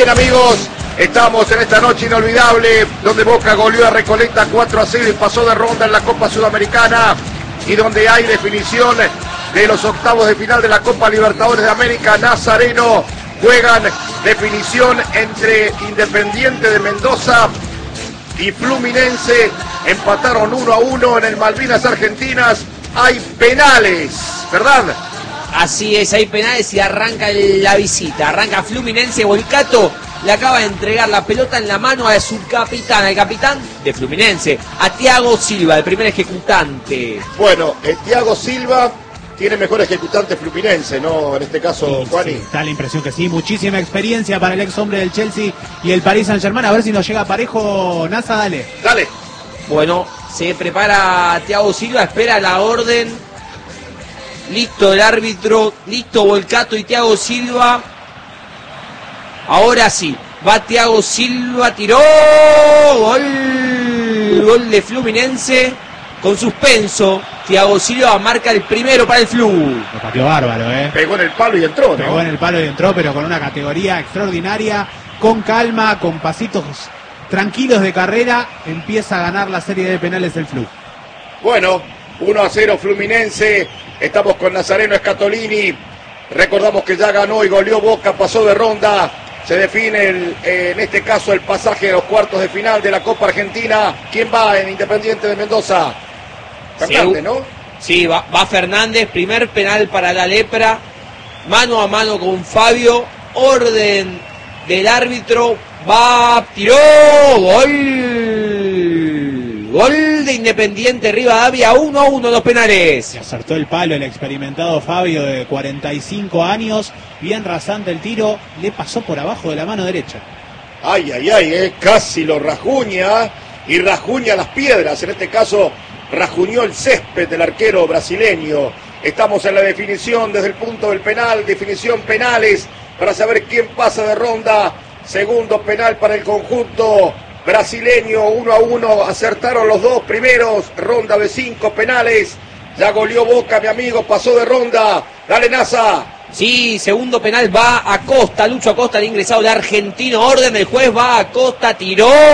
Bien, amigos, estamos en esta noche inolvidable donde Boca goleó a Recoleta 4-0 y pasó de ronda en la Copa Sudamericana, y donde hay definición de los octavos de final de la Copa Libertadores de América. Nazareno juegan definición entre Independiente de Mendoza y Fluminense. Empataron 1-1 en el Malvinas Argentinas. Hay penales, ¿verdad? Así es, hay penales y arranca la visita. Arranca Fluminense. Volcato le acaba de entregar la pelota en la mano a su capitán, al capitán de Fluminense, a Thiago Silva, el primer ejecutante. Bueno, Thiago Silva tiene mejor ejecutante Fluminense, ¿no? En este caso, Juani. Sí, da la impresión que sí. Muchísima experiencia para el ex hombre del Chelsea y el Paris Saint-Germain. A ver si nos llega parejo, Nasa, dale. Dale. Bueno, se prepara Thiago Silva, espera la orden. Listo el árbitro, listo Volcato y Thiago Silva. Ahora sí, va Thiago Silva, tiró, gol de Fluminense, con suspenso. Thiago Silva marca el primero para el Flu. Lo pateó bárbaro, Pegó en el palo y entró, ¿no? Pegó en el palo y entró, pero con una categoría extraordinaria, con calma, con pasitos tranquilos de carrera, empieza a ganar la serie de penales el Flu. Bueno, 1-0 Fluminense. Estamos con Nazareno Scatolini. Recordamos que ya ganó y goleó Boca, pasó de ronda. Se define en este caso el pasaje a los cuartos de final de la Copa Argentina. ¿Quién va en Independiente de Mendoza? Fernández, ¿no? Sí, va Fernández. Primer penal para la Lepra. Mano a mano con Fabio. Orden del árbitro. Va, tiró. Gol de Independiente Rivadavia, 1-1 los penales. Se acertó el palo el experimentado Fabio de 45 años. Bien rasante el tiro. Le pasó por abajo de la mano derecha. Ay, casi lo rajuña. Y rajuña las piedras. En este caso, rajuñó el césped del arquero brasileño. Estamos en la definición desde el punto del penal. Definición penales para saber quién pasa de ronda. Segundo penal para el conjunto brasileño, 1-1, acertaron los dos primeros, ronda de 5 penales, ya goleó Boca, mi amigo, pasó de ronda, dale Nasa. Sí, segundo penal va a Costa, Lucho Acosta, el ingresado de Argentino, orden del juez, va a Costa, tiró.